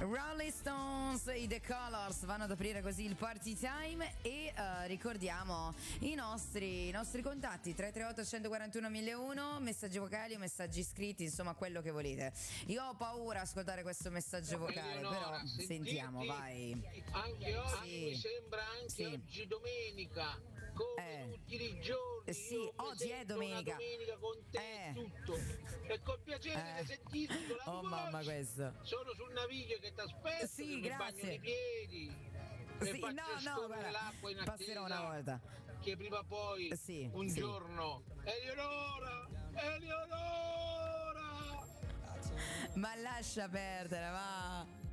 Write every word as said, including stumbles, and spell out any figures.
Rolling Stones, i The Colors vanno ad aprire così il party time e uh, ricordiamo i nostri, i nostri contatti tre tre otto uno quattro uno uno zero uno, messaggi vocali o messaggi scritti, insomma quello che volete. Io ho paura a ascoltare questo messaggio vocale, Eleonora, però sentiamo, vai. Anche oggi Sì. mi sembra anche Sì. oggi domenica, come Eh. tutti i giorni. Sì, Io mi oggi è sento domenica. una domenica con te Eh. e tutto. E col piacere Eh. di sentirti con la Oh, tua mamma, voce. questo. Sono sul naviglio che ti aspetto, Sì, che mi bagno grazie. i piedi. E Sì, faccio no, no, scorrere guarda, l'acqua in passerò una attesa volta. che prima o poi Sì, un sì. giorno Eleonora, Eleonora. Ma lascia perdere, va.